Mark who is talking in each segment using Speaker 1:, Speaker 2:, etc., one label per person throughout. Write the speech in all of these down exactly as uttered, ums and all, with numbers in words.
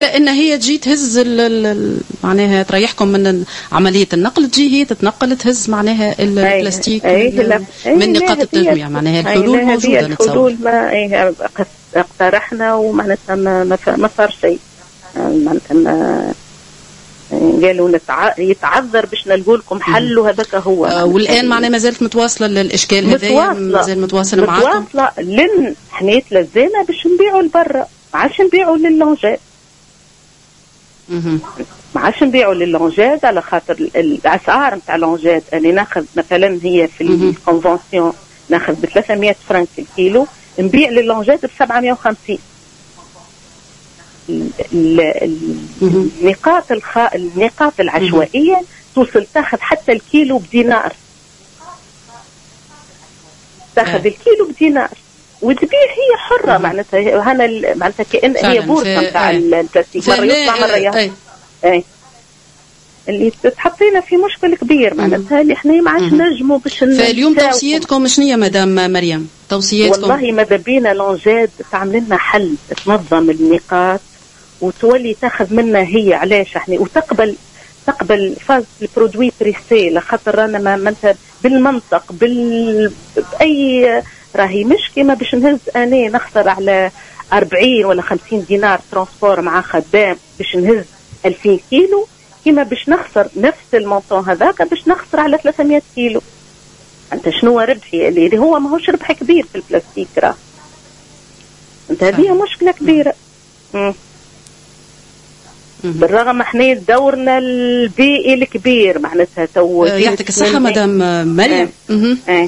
Speaker 1: ان هي تجي تهز معناها تريحكم من عمليه النقل، تجي هي تتنقل تهز معناها البلاستيك من نقاط التجميع. معناها الحلول موجوده.
Speaker 2: الحلول ما اقترحنا ومعناتها ما ما صار شيء. معناتها قالوا نتع... يتعذر باش نلقوا لكم حل، وهذاك هو.
Speaker 1: آه والان معناها ما زالت متواصله الاشكال هذايا، مازال متواصله معاكم؟
Speaker 2: متواصله لن حنيت لزينا باش نبيعوا لبرا، ما عادش نبيعوا للونجات. ما عادش نبيعوا للونجات على خاطر الاسعار نتاع لونجات. انا ناخذ مثلا هي في الكونفنسيون ناخذ ب ثلاثمائة فرنك الكيلو، نبيع للونجات ب سبعمائة وخمسين. النقاط الخ... النقاط العشوائيه توصل تاخذ حتى الكيلو بدينار، تاخذ الكيلو بدينار وتبيع هي حره. معناتها هنا معناتها كأن هي بورصه نتاع البلاستيك، مره يطلع مره يهبط. اي اللي تحطينا في مشكل كبير معناتها اللي احنا ما عادش نجموا باش.
Speaker 1: فاليوم توصيتكم شنو هي مدام مريم؟ توصيتكم
Speaker 2: والله ماذا بينا لونجاد تعمل لنا حل، تنظم النقاط وتولي تاخذ منا هي. علاش احنا وتقبل تقبل فاز البرودوي بريسي، لخاطر رانا ما منت بالمنطق بال باي راهي مش كيما باش نهز انا نخسر على أربعين ولا خمسين دينار ترانسبور مع خدام باش نهز ألفين كيلو، كيما باش نخسر نفس المونطون هذاك باش نخسر على ثلاثمائة كيلو. انت شنو ربحي اللي هو ماهوش ربح كبير في البلاستيك راه. انت هذه مشكله كبيره. امم بالرغم احنا دورنا البيئي الكبير معناتها تو.
Speaker 1: يعطيك الصحه مدام مريم.
Speaker 2: اه.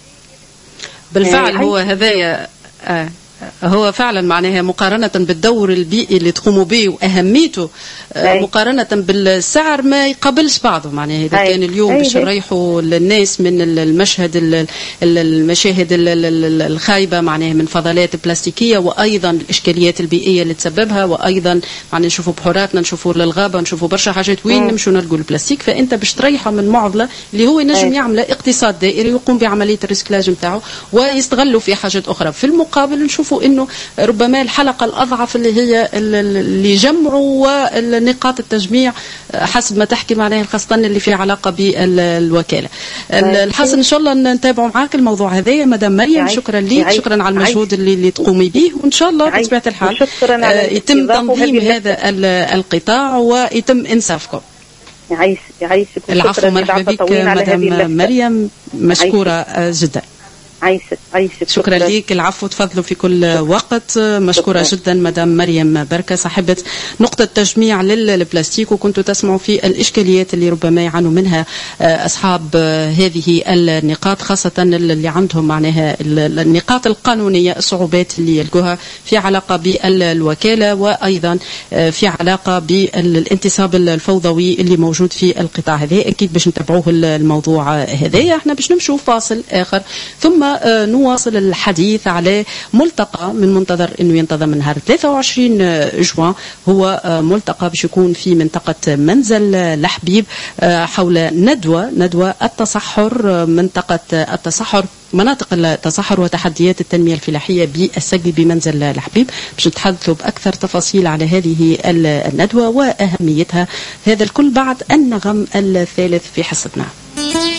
Speaker 1: بالفعل هو هذايا آه. هو فعلا معناها مقارنة بالدور البيئي اللي تقوموا به وأهميته آه مقارنة بالسعر ما يقابلش بعضه. معناها إذا كان اليوم باش نريحوا للناس من المشهد المشاهد الخايبة معناها من فضلات بلاستيكية، وأيضا الإشكاليات البيئية اللي تسببها، وأيضا معناها نشوفوا بحوراتنا، نشوفوا للغابة، نشوفوا برشا حاجات وين نمشوا نلقوا البلاستيك. فأنت باش تريحه من معضلة اللي هو ينجم يعمل اقتصاد دائري ويقوم بعملية الريسكلاج نتاعه ويستغلوا في حاجات أخرى. في المقابل نشوف انه ربما الحلقه الاضعف اللي هي اللي جمعوا ونقاط التجميع حسب ما تحكي معناها، خاصه اللي في علاقه بالوكاله. الحاصل ان شاء الله نتابعوا معاك الموضوع هذايا مدام مريم. شكرا لك، شكرا على المجهود اللي, اللي تقومي به، وان شاء الله بطبيعه الحال يتم تنظيم هذا القطاع ويتم انصافكم.
Speaker 2: يعيشك يعيشك.
Speaker 1: العفو، مرحبا بك مدام مريم، مشكوره جدا.
Speaker 2: عايشك عايشك.
Speaker 1: شكرا لك. العفو، تفضلوا في كل وقت. مشكورة جدا مدام مريم بركة، صاحبة نقطة تجميع للبلاستيك. وكنتوا تسمعوا في الإشكاليات اللي ربما يعانوا منها أصحاب هذه النقاط، خاصة اللي عندهم معناها النقاط القانونية، الصعوبات اللي يلقوها في علاقة بالوكالة، وأيضا في علاقة بالانتصاب الفوضوي اللي موجود في القطاع هذا. أكيد باش نتابعوه الموضوع هذايا. احنا باش نمشوا فاصل آخر، ثم نواصل الحديث على ملتقى من منتظر انه ينتظم نهار ثلاثة وعشرين جوان. هو ملتقى باش يكون في منطقة منزل لحبيب حول ندوة ندوة التصحر، منطقة التصحر، مناطق التصحر وتحديات التنمية الفلاحية بالسقي بمنزل لحبيب. باش نتحدثوا بأكثر تفاصيل على هذه الندوة وأهميتها. هذا الكل بعد النغم الثالث في حصتنا.